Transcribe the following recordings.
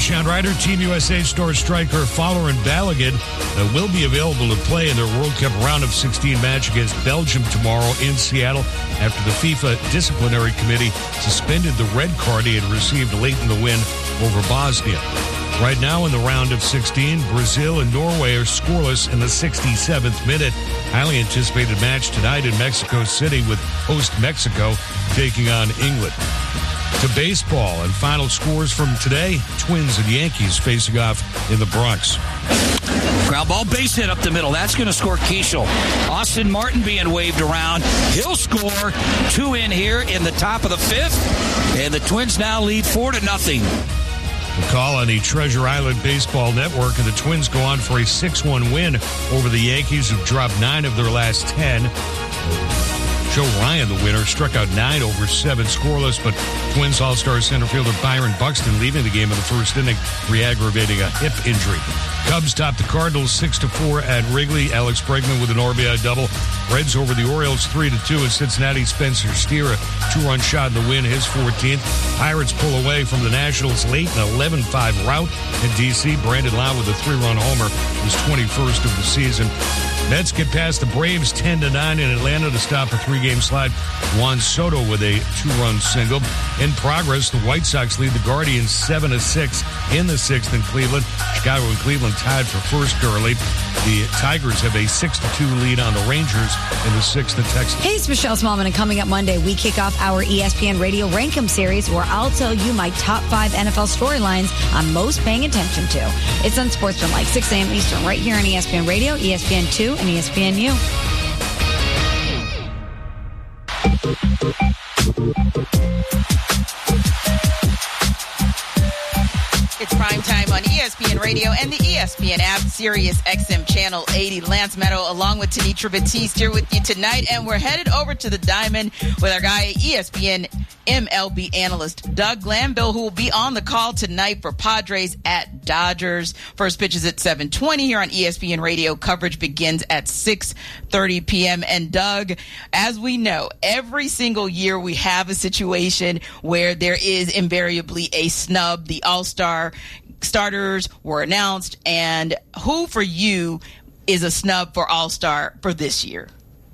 Sean Ryder, Team USA star striker Fowler and Balogun will be available to play in their World Cup round of 16 match against Belgium tomorrow in Seattle after the FIFA Disciplinary Committee suspended the red card he had received late in the win over Bosnia. Right now in the round of 16, Brazil and Norway are scoreless in the 67th minute. Highly anticipated match tonight in Mexico City with host Mexico taking on England. To baseball and final scores from today, Twins and Yankees facing off in the Bronx. Ground ball base hit up the middle. That's going to score Keishel. Austin Martin being waved around. He'll score. 2 in here in the top of the 5th. And the Twins now lead 4-0. The call on the Treasure Island Baseball Network, and the Twins go on for a 6-1 win over the Yankees, who've dropped 9 of their last 10. Joe Ryan, the winner, struck out 9 over 7 scoreless, but Twins All-Star center fielder Byron Buxton leaving the game in the first inning, re-aggravating a hip injury. Cubs top the Cardinals 6-4 at Wrigley. Alex Bregman with an RBI double. Reds over the Orioles 3-2 at Cincinnati. Spencer Steer, a 2-run shot in the win, his 14th. Pirates pull away from the Nationals late in an 11-5 rout in D.C. Brandon Lau with a 3-run homer, his 21st of the season. Mets get past the Braves 10-9 in Atlanta to stop a 3-game slide. Juan Soto with a 2-run single. In progress, the White Sox lead the Guardians 7-6 in the 6th in Cleveland. Chicago and Cleveland tied for first early. The Tigers have a 6-2 lead on the Rangers in the 6th in Texas. Hey, it's Michelle Smallman, and coming up Monday, we kick off our ESPN Radio Rankem series, where I'll tell you my top 5 NFL storylines I'm most paying attention to. It's on Sportsman, 6 a.m. Eastern, right here on ESPN Radio, ESPN2, and ESPNU. It's prime time on ESPN Radio and the ESPN app, Sirius XM Channel 80. Lance Meadow along with Tanitra Batiste here with you tonight, and we're headed over to the Diamond with our guy, ESPN MLB analyst Doug Glanville, who will be on the call tonight for Padres at Dodgers. First pitch is at 7:20 here on ESPN Radio. Coverage begins at 6:30 p.m. And Doug, as we know, every single year we have a situation where there is invariably a snub. The All-Star starters were announced, and who for you is a snub for All-Star for this year?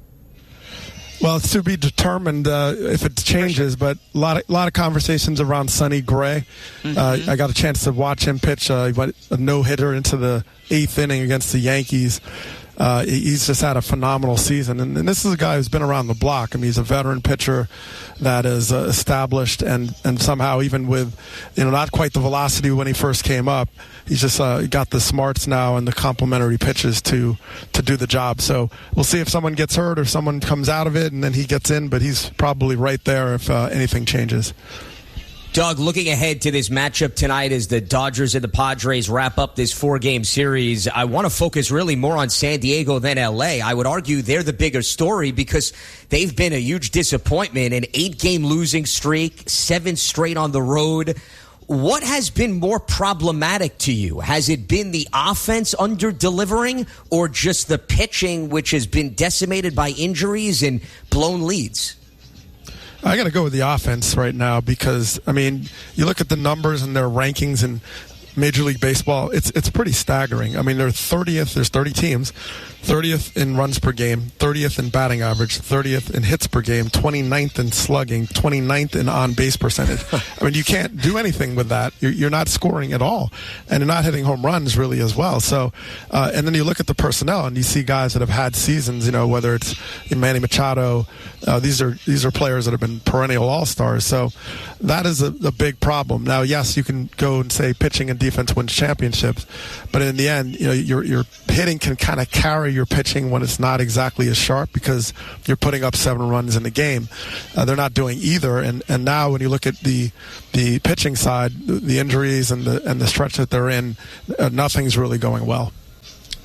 Well, it's to be determined if it changes, but a lot of conversations around Sonny Gray. Mm-hmm. I got a chance to watch him pitch. He went a no-hitter into the 8th inning against the Yankees. He's just had a phenomenal season, and this is a guy who's been around the block. I mean, he's a veteran pitcher that is established, and somehow even with not quite the velocity when he first came up, he's just got the smarts now and the complementary pitches to do the job. So we'll see if someone gets hurt or someone comes out of it and then he gets in, but he's probably right there if anything changes. Doug, looking ahead to this matchup tonight as the Dodgers and the Padres wrap up this 4-game series, I want to focus really more on San Diego than L.A. I would argue they're the bigger story because they've been a huge disappointment, an 8-game losing streak, 7 straight on the road. What has been more problematic to you? Has it been the offense under-delivering or just the pitching, which has been decimated by injuries and blown leads? I got to go with the offense right now because, I mean, you look at the numbers and their rankings in Major League Baseball, it's pretty staggering. I mean, they're 30th, there's 30 teams, 30th in runs per game, 30th in batting average, 30th in hits per game, 29th in slugging, 29th in on-base percentage. I mean, you can't do anything with that. You're not scoring at all, and you're not hitting home runs really as well. So, and then you look at the personnel, and you see guys that have had seasons, whether it's Manny Machado, these are players that have been perennial all-stars. So that is a big problem. Now, yes, you can go and say pitching and defense wins championships, but in the end, your hitting can kind of carry your pitching when it's not exactly as sharp because you're putting up 7 runs in the game. They're not doing either, and now when you look at the pitching side, the injuries and the stretch that they're in, nothing's really going well.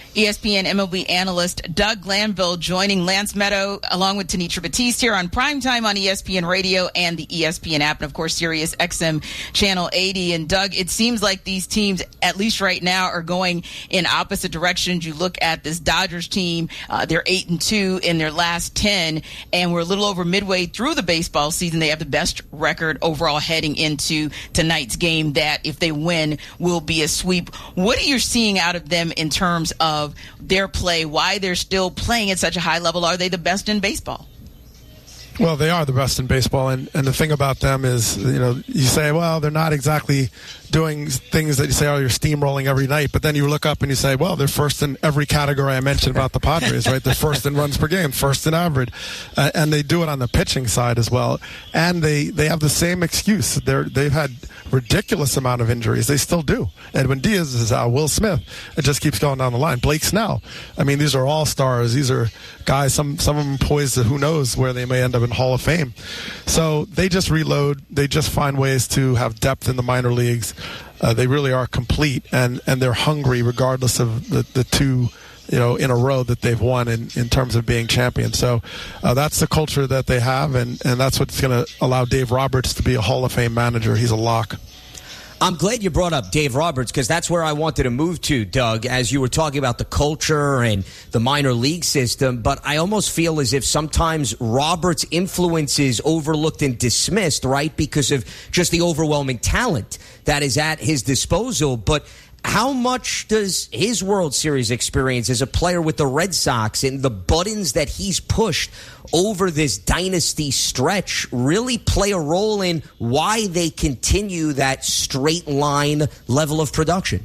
ESPN MLB analyst Doug Glanville joining Lance Meadow along with Tanitra Batiste here on Primetime on ESPN Radio and the ESPN app, and of course Sirius XM Channel 80. And Doug, it seems like these teams, at least right now, are going in opposite directions. You look at this Dodgers team, they're 8-2 in their last 10, and we're a little over midway through the baseball season. They have the best record overall heading into tonight's game that, if they win, will be a sweep. What are you seeing out of them in terms of their play, why they're still playing at such a high level? Are they the best in baseball? Well, they are the best in baseball, and the thing about them is, you say, well, they're not exactly doing things that you say, oh, you're steamrolling every night, but then you look up and you say, well, they're first in every category I mentioned about the Padres, right? They're first in runs per game, first in average, and they do it on the pitching side as well, and they have the same excuse. They've had ridiculous amount of injuries. They still do. Edwin Diaz is out. Will Smith. It just keeps going down the line. Blake Snell. I mean, these are all stars. These are guys, some of them poised to who knows where they may end up in Hall of Fame. So they just reload. They just find ways to have depth in the minor leagues. They really are complete, and they're hungry regardless of the two in a row that they've won in terms of being champions. So that's the culture that they have, and that's what's going to allow Dave Roberts to be a Hall of Fame manager. He's a lock. I'm glad you brought up Dave Roberts, because that's where I wanted to move to, Doug, as you were talking about the culture and the minor league system. But I almost feel as if sometimes Roberts' influence is overlooked and dismissed, right, because of just the overwhelming talent that is at his disposal. But how much does his World Series experience as a player with the Red Sox and the buttons that he's pushed over this dynasty stretch really play a role in why they continue that straight line level of production?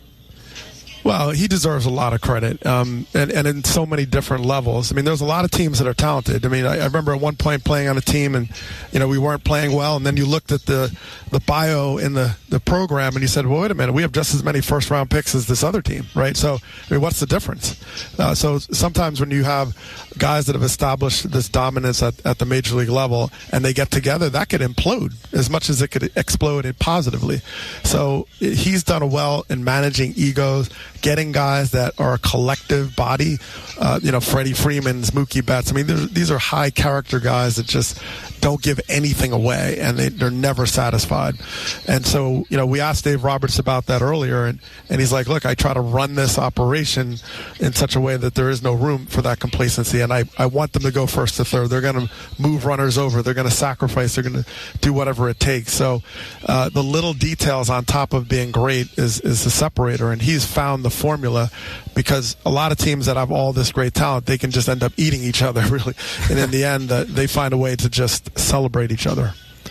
Well, he deserves a lot of credit, and in so many different levels. I mean, there's a lot of teams that are talented. I mean, I remember at one point playing on a team, and we weren't playing well, and then you looked at the bio in the program, and you said, well, wait a minute, we have just as many first-round picks as this other team, right? So, I mean, what's the difference? So sometimes when you have guys that have established this dominance at the major league level, and they get together, that could implode as much as it could explode it positively. So he's done well in managing egos, getting guys that are a collective body, Freddie Freeman's, Mookie Betts. I mean, these are high character guys that just don't give anything away, and they're never satisfied. And so, we asked Dave Roberts about that earlier, and he's like, look, I try to run this operation in such a way that there is no room for that complacency, and I want them to go first to third. They're going to move runners over. They're going to sacrifice. They're going to do whatever it takes. So the little details on top of being great is the separator, and he's found the formula, because a lot of teams that have all this great talent, they can just end up eating each other, really. And in the end, they find a way to just celebrate each other.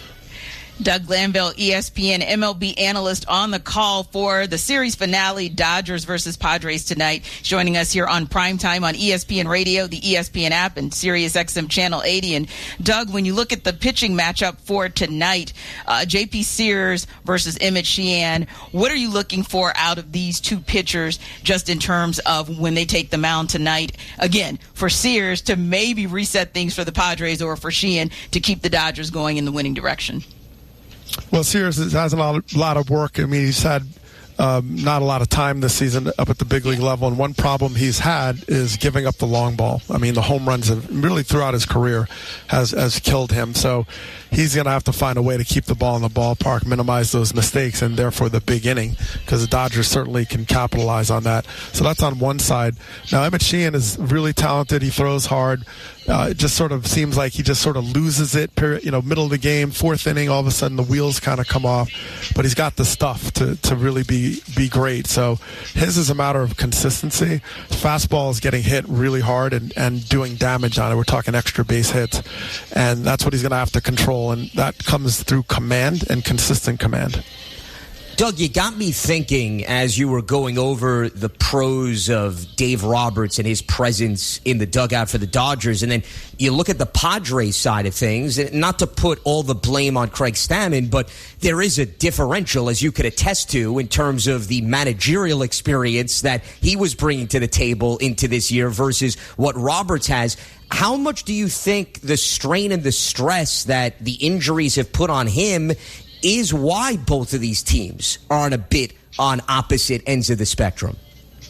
Doug Glanville, ESPN MLB analyst, on the call for the series finale, Dodgers versus Padres tonight, joining us here on Primetime on ESPN Radio, the ESPN app, and Sirius XM Channel 80. And Doug, when you look at the pitching matchup for tonight, J.P. Sears versus Emmett Sheehan, what are you looking for out of these two pitchers just in terms of when they take the mound tonight? Again, for Sears to maybe reset things for the Padres, or for Sheehan to keep the Dodgers going in the winning direction? Well, Sears has a lot of work. I mean, he's had not a lot of time this season up at the big league level, and one problem he's had is giving up the long ball. I mean, the home runs have really throughout his career has killed him. So he's going to have to find a way to keep the ball in the ballpark, minimize those mistakes, and therefore the big inning, because the Dodgers certainly can capitalize on that. So that's on one side. Now, Emmett Sheehan is really talented. He throws hard. It just sort of seems like he just sort of loses it, middle of the game, fourth inning, all of a sudden the wheels kind of come off. But he's got the stuff to really be great. So his is a matter of consistency. Fastball is getting hit really hard and doing damage on it. We're talking extra base hits. And that's what he's going to have to control. And that comes through command and consistent command. Doug, you got me thinking as you were going over the pros of Dave Roberts and his presence in the dugout for the Dodgers, and then you look at the Padres side of things, and not to put all the blame on Craig Stammen, but there is a differential, as you could attest to, in terms of the managerial experience that he was bringing to the table into this year versus what Roberts has. How much do you think the strain and the stress that the injuries have put on him is why both of these teams are on a bit on opposite ends of the spectrum?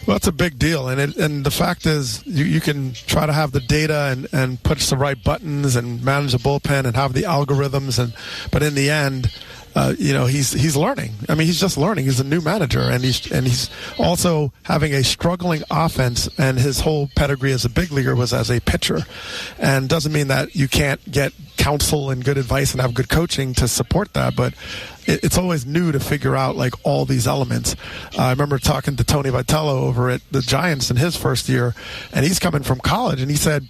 Well, it's a big deal, and the fact is, you can try to have the data and push the right buttons and manage the bullpen and have the algorithms, but in the end, he's learning. I mean, he's just learning. He's a new manager, and he's also having a struggling offense. And his whole pedigree as a big leaguer was as a pitcher, and doesn't mean that you can't get counsel and good advice and have good coaching to support that, but it's always new to figure out like all these elements. I remember talking to Tony Vitello over at the Giants in his first year, and he's coming from college, and he said,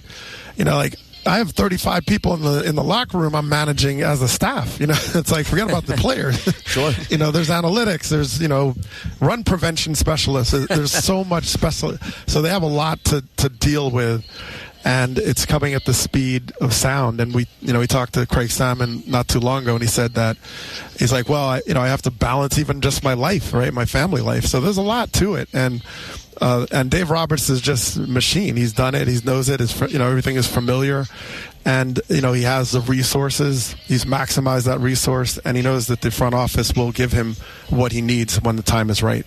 I have 35 people in the locker room I'm managing as a staff. It's like, forget about the players. Sure. There's analytics, there's, run prevention specialists. There's so much special. So they have a lot to deal with. And it's coming at the speed of sound. And we talked to Craig Salmon not too long ago, and he said that he's like, well, I have to balance even just my life, right? My family life. So there's a lot to it. And Dave Roberts is just a machine. He's done it. He knows it. Everything is familiar. And, he has the resources. He's maximized that resource. And he knows that the front office will give him what he needs when the time is right.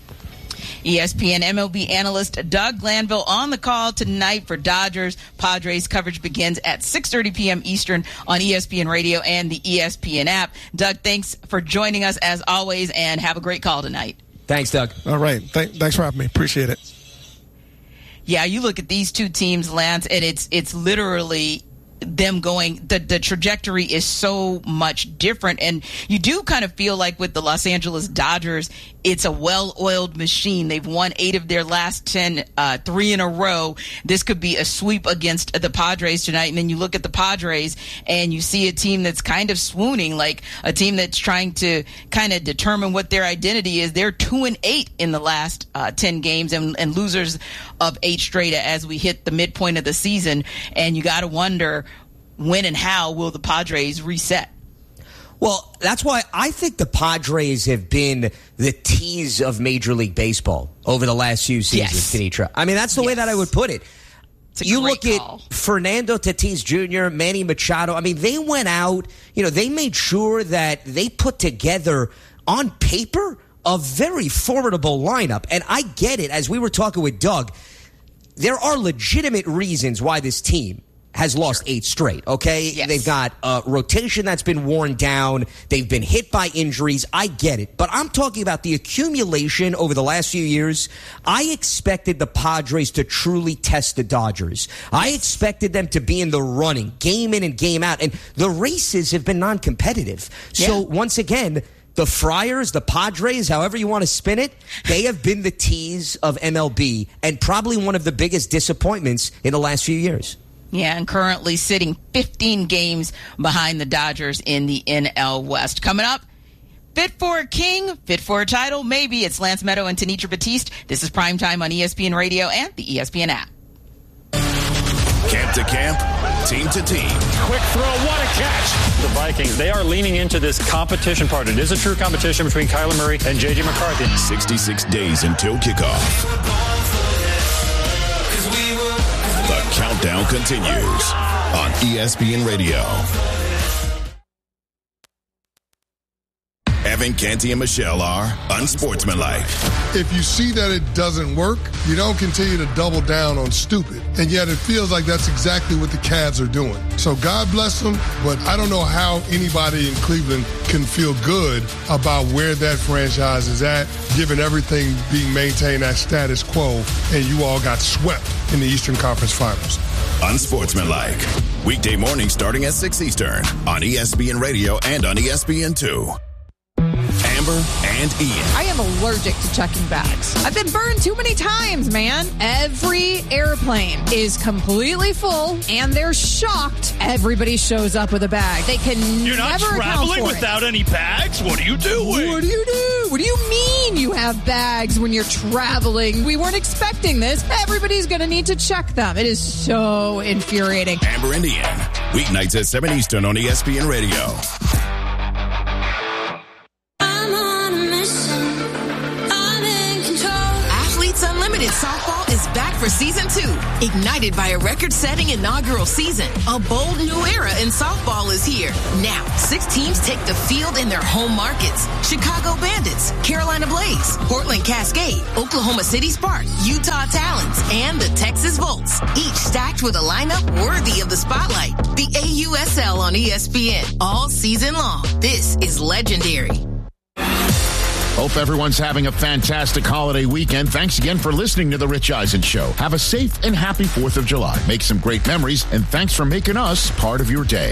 ESPN MLB analyst Doug Glanville on the call tonight for Dodgers Padres. Coverage begins at 6:30 p.m. Eastern on ESPN Radio and the ESPN app. Doug, thanks for joining us as always, and have a great call tonight. Thanks, Doug. All right. Thanks for having me. Appreciate it. Yeah, you look at these two teams, Lance, and it's literally them going, the trajectory is so much different. And you do kind of feel like with the Los Angeles Dodgers, it's a well-oiled machine. They've won 8 of their last 10, 3 in a row. This could be a sweep against the Padres tonight. And then you look at the Padres and you see a team that's kind of swooning, like a team that's trying to kind of determine what their identity is. They're 2-8 in the last 10 games and losers of 8 straight as we hit the midpoint of the season. And you got to wonder, when and how will the Padres reset? Well, that's why I think the Padres have been the tease of Major League Baseball over the last few seasons, Kenitra. I mean, that's the way that I would put it. You look at Fernando Tatis Jr., Manny Machado. I mean, they went out, they made sure that they put together on paper a very formidable lineup. And I get it. As we were talking with Doug, there are legitimate reasons why this team has lost 8 straight, okay? Yes. They've got a rotation that's been worn down. They've been hit by injuries. I get it. But I'm talking about the accumulation over the last few years. I expected the Padres to truly test the Dodgers. I expected them to be in the running, game in and game out. And the races have been non-competitive. So once again, the Friars, the Padres, however you want to spin it, they have been the tease of MLB and probably one of the biggest disappointments in the last few years. Yeah, and currently sitting 15 games behind the Dodgers in the NL West. Coming up, fit for a king, fit for a title, maybe. It's Lance Meadow and Tanitra Batiste. This is Primetime on ESPN Radio and the ESPN app. Camp to camp, team to team. Quick throw, what a catch. The Vikings, they are leaning into this competition part. It is a true competition between Kyler Murray and J.J. McCarthy. 66 days until kickoff. The countdown continues on ESPN Radio. Evan, Canty, and Michelle are unsportsmanlike. If you see that it doesn't work, you don't continue to double down on stupid. And yet it feels like that's exactly what the Cavs are doing. So God bless them, but I don't know how anybody in Cleveland can feel good about where that franchise is at, given everything being maintained at status quo, and you all got swept in the Eastern Conference Finals. Unsportsmanlike. Weekday morning starting at 6 Eastern on ESPN Radio and on ESPN2. Amber and Ian. I am allergic to checking bags. I've been burned too many times, man. Every airplane is completely full, and they're shocked everybody shows up with a bag. They can You're not never traveling account for without any bags? What are you doing? What do you do? What do you mean you have bags when you're traveling? We weren't expecting this. Everybody's going to need to check them. It is so infuriating. Amber and Ian. Weeknights at 7 Eastern on ESPN Radio. Softball is back for for Season 2. Ignited by a record-setting inaugural season, a bold new era in softball is here. Now, 6 teams take the field in their home markets. Chicago Bandits, Carolina Blaze, Portland Cascade, Oklahoma City Spark, Utah Talons, and the Texas Volts. Each stacked with a lineup worthy of the spotlight. The AUSL on ESPN all season long. This is legendary. Hope everyone's having a fantastic holiday weekend. Thanks again for listening to The Rich Eisen Show. Have a safe and happy 4th of July. Make some great memories, and thanks for making us part of your day.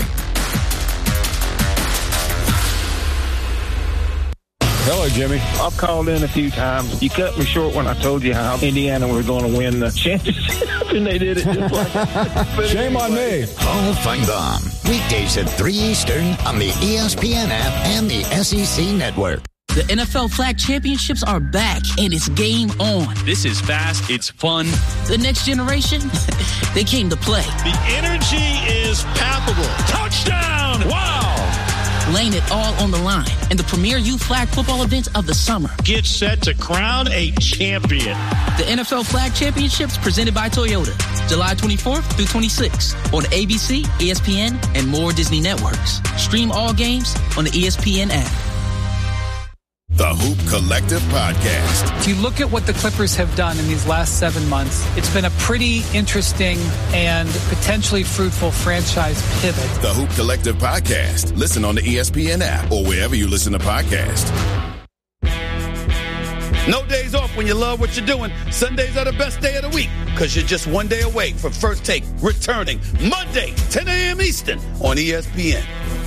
Hello, Jimmy. I've called in a few times. You cut me short when I told you how Indiana was going to win the championship, and they did it just like that. Shame on me. Paul Feinbaum. Weekdays at 3 Eastern on the ESPN app and the SEC Network. The NFL Flag Championships are back, and it's game on. This is fast. It's fun. The next generation, they came to play. The energy is palpable. Touchdown! Wow! Laying it all on the line in the premier youth flag football event of the summer. Get set to crown a champion. The NFL Flag Championships presented by Toyota. July 24th through 26th on ABC, ESPN, and more Disney networks. Stream all games on the ESPN app. The Hoop Collective Podcast. If you look at what the Clippers have done in these last 7 months, it's been a pretty interesting and potentially fruitful franchise pivot. The Hoop Collective Podcast. Listen on the ESPN app or wherever you listen to podcasts. No days off when you love what you're doing. Sundays are the best day of the week because you're just one day away from First Take returning Monday, 10 a.m. Eastern on ESPN.